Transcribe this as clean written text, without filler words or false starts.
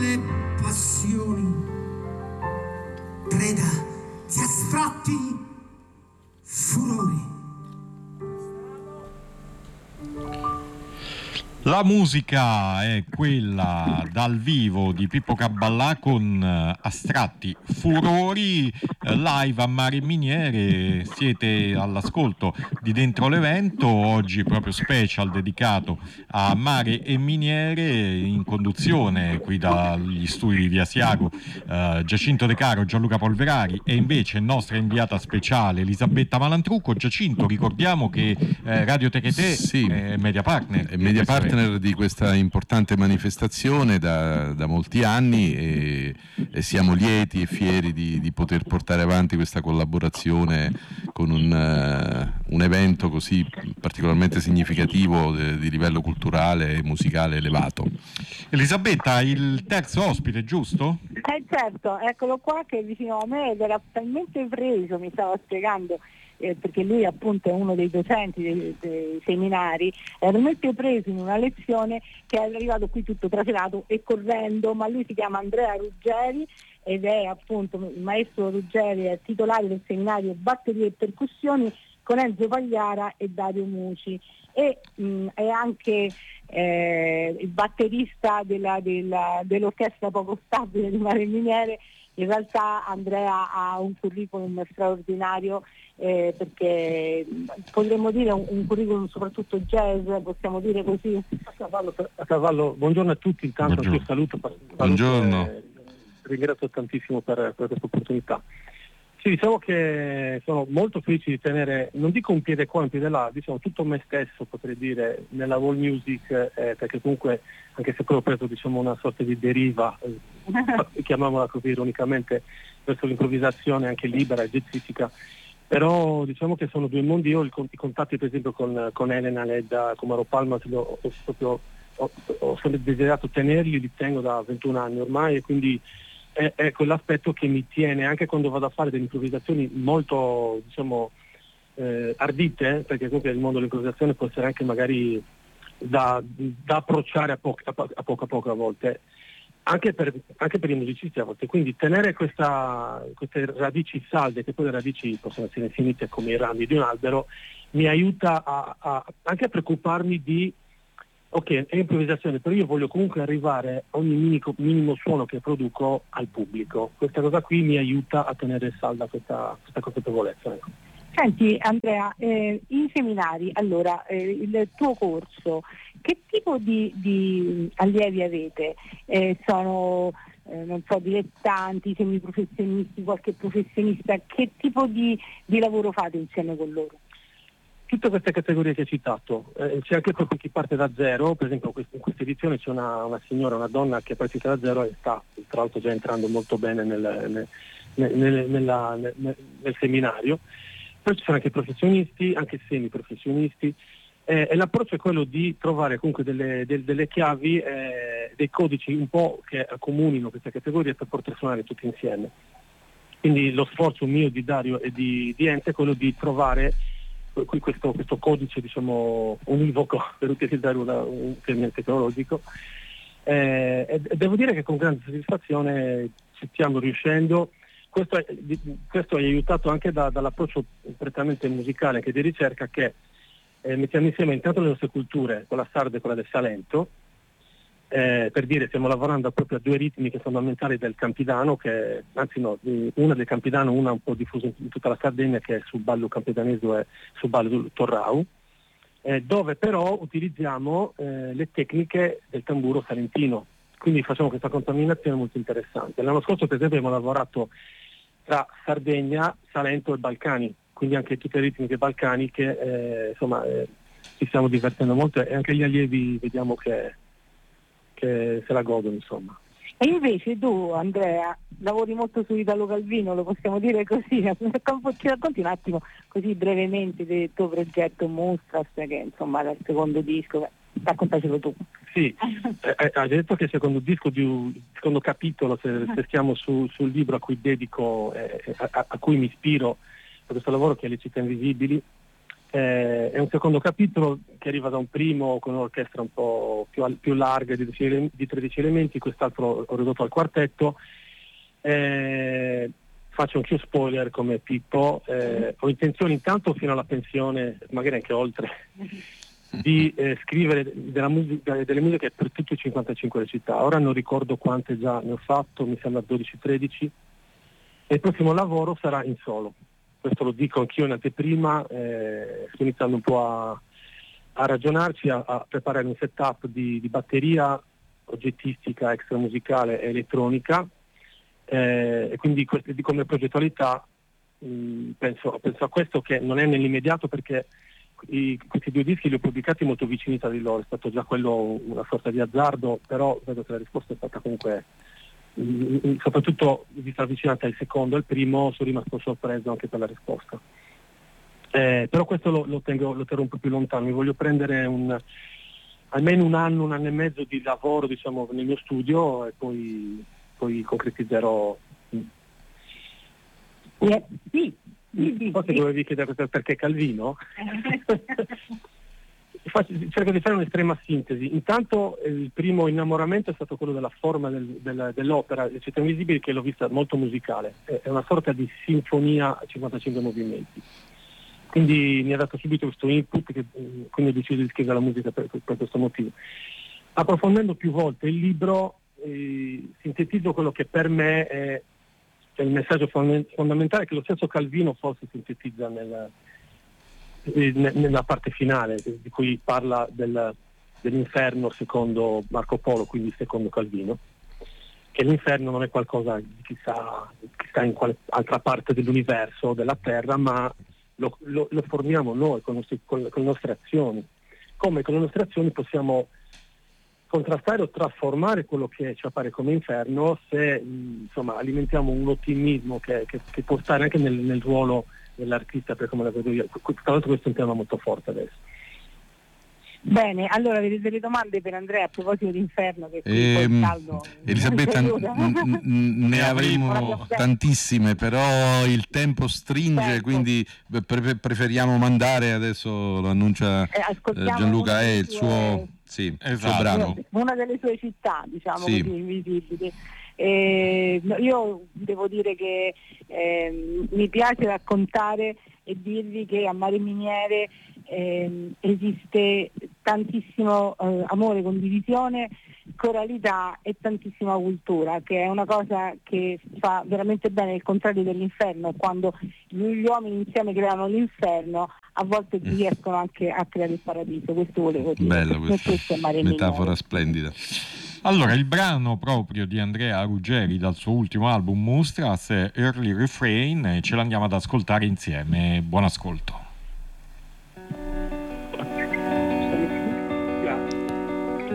delle passioni, preda di astratti furori. La musica è quella dal vivo di Pippo Caballà con Astratti Furori, live a Mare e Miniere. Siete all'ascolto di Dentro l'Evento, oggi proprio special dedicato a Mare e Miniere, in conduzione qui dagli studi di Asiago Giacinto De Caro, Gianluca Polverari e invece nostra inviata speciale Elisabetta Malantrucco. Giacinto, ricordiamo che Radio Techete è media partner. È media partner di questa importante manifestazione da molti anni e siamo lieti e fieri di poter portare avanti questa collaborazione con un evento così particolarmente significativo di livello culturale e musicale elevato. Elisabetta, il terzo ospite, giusto? Certo, eccolo qua che è vicino a me ed era talmente preso, mi stava spiegando, perché lui appunto è uno dei docenti dei seminari, è talmente preso in una lezione che è arrivato qui tutto traselato e correndo, ma lui si chiama Andrea Ruggeri ed è appunto il maestro Ruggeri, è titolare del seminario Batterie e Percussioni con Enzo Pagliara e Dario Muci e è anche il batterista dell'orchestra poco stabile di Mare e Miniere. In realtà Andrea ha un curriculum straordinario perché potremmo dire un curriculum soprattutto jazz, possiamo dire così. A cavallo, buongiorno a tutti, intanto io saluto. Buongiorno. Ringrazio tantissimo per questa opportunità. Sì, diciamo che sono molto felice di tenere, non dico un piede qua, un piede là, diciamo tutto me stesso potrei dire nella world music, perché comunque anche se poi ho preso diciamo una sorta di deriva, chiamiamola così ironicamente, verso l'improvvisazione anche libera e jazzistica, però diciamo che sono due mondi. Io i contatti per esempio con Elena Ledda, con Maro Palma, ho sempre desiderato tenerli, li tengo da 21 anni ormai e quindi è quell'aspetto che mi tiene anche quando vado a fare delle improvvisazioni molto diciamo ardite, perché comunque il mondo dell'improvvisazione può essere anche magari da approcciare a poco a volte, anche per i musicisti a volte, quindi tenere queste radici salde, che poi le radici possono essere infinite come i rami di un albero, mi aiuta anche a preoccuparmi di ok, è improvvisazione, però io voglio comunque arrivare a ogni minimo suono che produco al pubblico. Questa cosa qui mi aiuta a tenere salda questa consapevolezza. Ecco. Senti Andrea, i seminari, allora il tuo corso, che tipo di allievi avete? Sono non so, dilettanti, semiprofessionisti, qualche professionista? Che tipo di lavoro fate insieme con loro? Tutte queste categorie che hai citato, c'è anche proprio chi parte da zero, per esempio in questa edizione c'è una signora, una donna che partita da zero e sta tra l'altro già entrando molto bene nel seminario, poi ci sono anche professionisti, anche semiprofessionisti, e l'approccio è quello di trovare comunque delle chiavi, dei codici un po' che accomunino queste categorie per poter suonare tutti insieme. Quindi lo sforzo mio di Dario e di Enzo è quello di trovare questo codice diciamo univoco, per utilizzare un termine tecnologico, e devo dire che con grande soddisfazione ci stiamo riuscendo. Questo è aiutato anche dall'approccio prettamente musicale, anche di ricerca, che mettiamo insieme intanto le nostre culture, quella sarda e quella del Salento. Per dire, stiamo lavorando proprio a due ritmiche fondamentali del campidano, una del campidano, una un po' diffusa in tutta la Sardegna, che è sul ballo campidanese e sul ballo torrau, dove però utilizziamo le tecniche del tamburo salentino, quindi facciamo questa contaminazione molto interessante. L'anno scorso per esempio abbiamo lavorato tra Sardegna, Salento e Balcani, quindi anche tutte le ritmiche balcaniche, ci stiamo divertendo molto e anche gli allievi vediamo che se la godono, insomma. E invece tu, Andrea, lavori molto su Italo Calvino, lo possiamo dire così, ci racconti un attimo così brevemente del tuo progetto Mustras, che insomma è il secondo disco, raccontacelo tu. Sì, hai detto che il secondo capitolo, se stiamo sul libro a cui dedico, a cui mi ispiro per questo lavoro, che è Le città invisibili, È un secondo capitolo che arriva da un primo con un'orchestra un po' più larga di 13 elementi, quest'altro ho ridotto al quartetto. Faccio anche un spoiler come Pippo, ho intenzione intanto fino alla pensione, magari anche oltre, di scrivere delle musiche per tutte e 55 le città. Ora non ricordo quante già ne ho fatto, mi sembra 12-13, e il prossimo lavoro sarà in solo. Questo lo dico anch'io in anteprima, sto iniziando un po' a ragionarci, a preparare un setup di batteria, oggettistica, extramusicale e elettronica, e quindi come progettualità penso a questo, che non è nell'immediato, perché questi 2 dischi li ho pubblicati molto vicini tra di loro, è stato già quello una sorta di azzardo, però vedo che la risposta è stata comunque, soprattutto vista avvicinata al secondo. Il primo sono rimasto sorpreso anche per la risposta, però questo lo terrò un po' più lontano. Mi voglio prendere almeno un anno e mezzo di lavoro, diciamo, nel mio studio, e poi concretizzerò. Sì. Forse dovevi chiedere perché Calvino? Cerco di fare un'estrema sintesi. Intanto il primo innamoramento è stato quello della forma dell'opera Le Città Invisibili, che l'ho vista molto musicale, è una sorta di sinfonia a 55 movimenti, quindi mi ha dato subito questo input, quindi ho deciso di scrivere la musica per questo motivo. Approfondendo più volte il libro, sintetizzo quello che per me è il messaggio fondamentale, che lo stesso Calvino forse sintetizza nella parte finale, di cui parla dell'inferno secondo Marco Polo, quindi secondo Calvino, che l'inferno non è qualcosa di chissà in quale altra parte dell'universo, della terra, ma lo formiamo noi con le nostre azioni. Come con le nostre azioni possiamo contrastare o trasformare quello che ci appare come inferno, se alimentiamo un ottimismo che può stare anche nel ruolo dell'artista, per come la vedo io. Tra l'altro questo è un tema molto forte adesso. Bene, allora avete delle domande per Andrea a proposito di inferno, che qui col caldo Elisabetta, ne avremo tantissime, però il tempo stringe, certo. Quindi preferiamo mandare, adesso lo annuncia Gianluca, è il suo, sì, esatto, il suo brano. Una delle sue città, diciamo, sì, così, invisibili. Io devo dire che mi piace raccontare e dirvi che a Mare Miniere esiste tantissimo amore, condivisione, coralità e tantissima cultura, che è una cosa che fa veramente bene, il contrario dell'inferno. Quando gli uomini insieme creano l'inferno, a volte riescono anche a creare il paradiso. Questo volevo dire. Bello, questa è Mare metafora Miniere. splendida. Allora, il brano proprio di Andrea Ruggeri dal suo ultimo album Mustras è Early Refrain, e ce l'andiamo ad ascoltare insieme. Buon ascolto.